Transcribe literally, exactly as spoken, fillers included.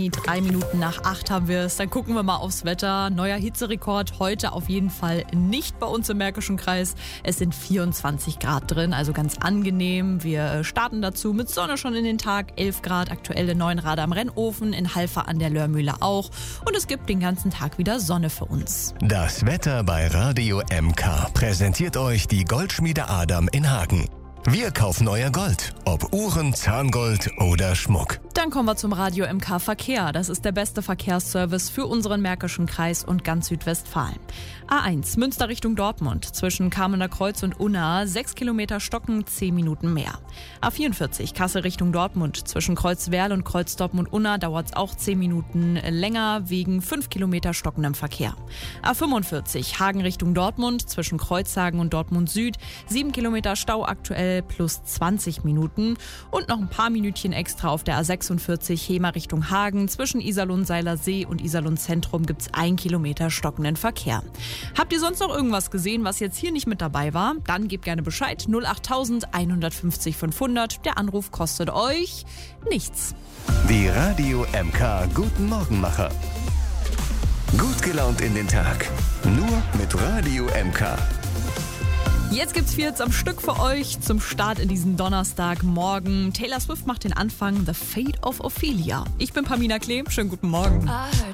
Pami, drei Minuten nach acht haben wir es. Dann gucken wir mal aufs Wetter. Neuer Hitzerekord heute auf jeden Fall nicht bei uns im Märkischen Kreis. Es sind vierundzwanzig Grad drin, also ganz angenehm. Wir starten dazu mit Sonne schon in den Tag. elf Grad, aktuell in Neuenrade am Rennofen, in Halver an der Lörmühle auch. Und es gibt den ganzen Tag wieder Sonne für uns. Das Wetter bei Radio M K präsentiert euch die Goldschmiede Adam in Hagen. Wir kaufen euer Gold, ob Uhren, Zahngold oder Schmuck. Dann kommen wir zum Radio M K Verkehr. Das ist der beste Verkehrsservice für unseren Märkischen Kreis und ganz Südwestfalen. A eins, Münster Richtung Dortmund, zwischen Kamener Kreuz und Unna, sechs Kilometer stocken, zehn Minuten mehr. A vierundvierzig, Kassel Richtung Dortmund, zwischen Kreuzwerl und Kreuz Dortmund-Unna dauert es auch zehn Minuten länger, wegen fünf Kilometer stockendem Verkehr. A fünfundvierzig, Hagen Richtung Dortmund, zwischen Kreuzhagen und Dortmund Süd, sieben Kilometer Stau aktuell, plus zwanzig Minuten. Und noch ein paar Minütchen extra auf der A sechsundvierzig, Hemer Richtung Hagen, zwischen Iserlohn-Seiler See und Iserlohn-Zentrum gibt es ein Kilometer stockenden Verkehr. Habt ihr sonst noch irgendwas gesehen, was jetzt hier nicht mit dabei war? Dann gebt gerne Bescheid. null acht eins fünf null fünfhundert. Der Anruf kostet euch nichts. Die Radio M K Guten Morgenmacher. Gut gelaunt in den Tag. Nur mit Radio M K. Jetzt gibt's vier jetzt am Stück für euch zum Start in diesen Donnerstagmorgen. Taylor Swift macht den Anfang, The Fate of Ophelia. Ich bin Pamina Klehm, schönen guten Morgen.